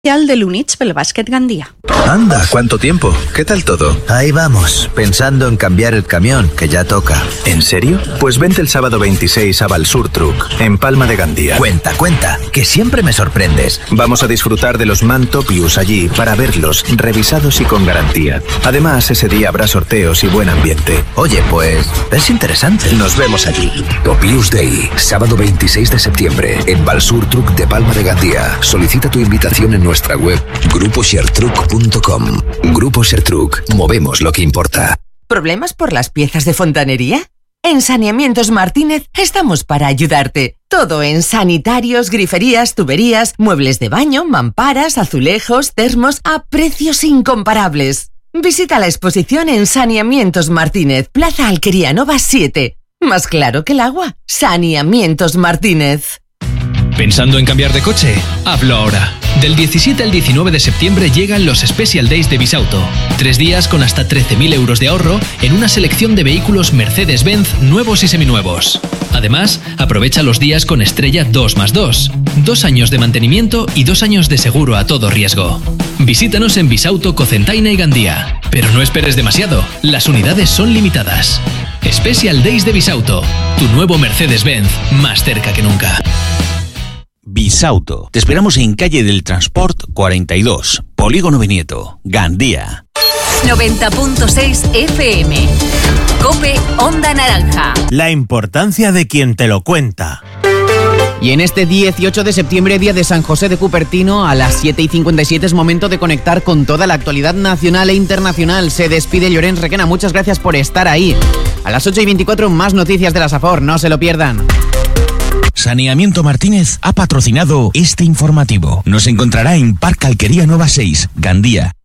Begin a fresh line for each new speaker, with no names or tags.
del Units pel Bàsquet Gandia.
Anda, ¿cuánto tiempo? ¿Qué tal todo?
Ahí vamos, pensando en cambiar el camión, que ya toca.
¿En serio? Pues vente el sábado 26 a Valsur Truck, en Palma de Gandia.
Cuenta, que siempre me sorprendes.
Vamos a disfrutar de los MAN Topius allí para verlos, revisados y con garantía. Además, ese día habrá sorteos y buen ambiente.
Oye, pues, es interesante.
Nos vemos allí.
Topius Day, sábado 26 de septiembre, en Valsur Truck de Palma de Gandia. Solicita tu invitación en nuestra web gruposharetruck.com. Grupo Shertruck, movemos lo que importa.
¿Problemas por las piezas de fontanería? En Saneamientos Martínez estamos para ayudarte. Todo en sanitarios, griferías, tuberías, muebles de baño, mamparas, azulejos, termos, a precios incomparables. Visita la exposición en Saneamientos Martínez, Plaza Alquería Nova 7. Más claro que el agua. Saneamientos Martínez.
¿Pensando en cambiar de coche? Hazlo ahora. Del 17 al 19 de septiembre llegan los Special Days de Bisauto. 3 días con hasta 13.000 euros de ahorro en una selección de vehículos Mercedes-Benz nuevos y seminuevos. Además, aprovecha los días con estrella 2+2. 2 años de mantenimiento y 2 años de seguro a todo riesgo. Visítanos en Bisauto, Cocentaina y Gandía. Pero no esperes demasiado, las unidades son limitadas. Special Days de Bisauto, tu nuevo Mercedes-Benz, más cerca que nunca.
Bisauto. Te esperamos en Calle del Transport 42, Polígono Benieto, Gandía.
90.6 FM. COPE Onda Naranja.
La importancia de quien te lo cuenta.
Y en este 18 de septiembre, día de San José de Cupertino, a las 7:57 es momento de conectar con toda la actualidad nacional e internacional. Se despide Llorenç Requena, muchas gracias por estar ahí. A las 8:24 más noticias de la Safor, no se lo pierdan.
Saneamiento Martínez ha patrocinado este informativo. Nos encontrará en Parque Alquería Nova 6, Gandía.